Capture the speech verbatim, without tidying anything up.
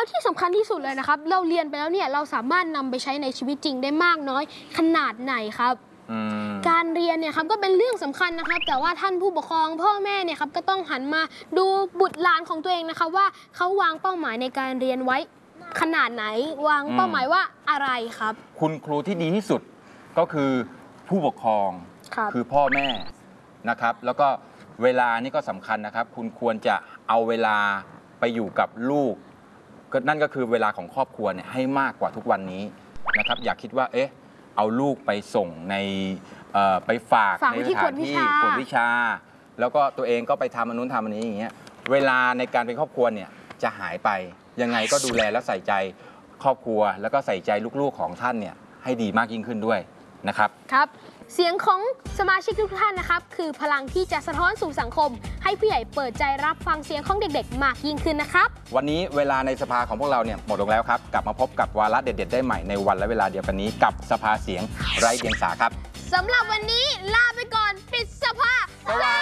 แล้วที่สำคัญที่สุดเลยนะครับเราเรียนไปแล้วเนี่ยเราสามารถนำไปใช้ในชีวิตจริงได้มากน้อยขนาดไหนครับการเรียนเนี่ยครับก็เป็นเรื่องสำคัญนะครับแต่ว่าท่านผู้ปกครองพ่อแม่เนี่ยครับก็ต้องหันมาดูบุตรหลานของตัวเองนะครับว่าเขาวางเป้าหมายในการเรียนไว้ขนาดไหนวางเป้าหมายว่าอะไรครับคุณครูที่ดีที่สุดก็คือผู้ปกครองคือพ่อแม่นะครับแล้วก็เวลานี่ก็สำคัญนะครับคุณควรจะเอาเวลาไปอยู่กับลูกก็นั่นก็คือเวลาของครอบครัวเนี่ยให้มากกว่าทุกวันนี้นะครับอย่าคิดว่าเอ๊ะเอาลูกไปส่งในไปฝากในสถานที่กวดวิชาแล้วก็ตัวเองก็ไปทำอันนู้นทำอันนี้อย่างเงี้ยเวลาในการเป็นครอบครัวเนี่ยจะหายไปยังไงก็ดูแลและใส่ใจครอบครัวแล้วก็ใส่ใจลูกๆของท่านเนี่ยให้ดีมากยิ่งขึ้นด้วยนะครับครับเสียงของสมาชิกทุกท่านนะครับคือพลังที่จะสะท้อนสู่สังคมให้ผู้ใหญ่เปิดใจรับฟังเสียงของเด็กๆมากยิ่งขึ้นนะครับวันนี้เวลาในสภาของพวกเราเนี่ยหมดลงแล้วครับกลับมาพบกับวาระเด็ดๆได้ใหม่ในวันและเวลาเดียวกันนี้กับสภาเสียงไร้เดียงสาครับสำหรับวันนี้ลาไปก่อนปิดสภา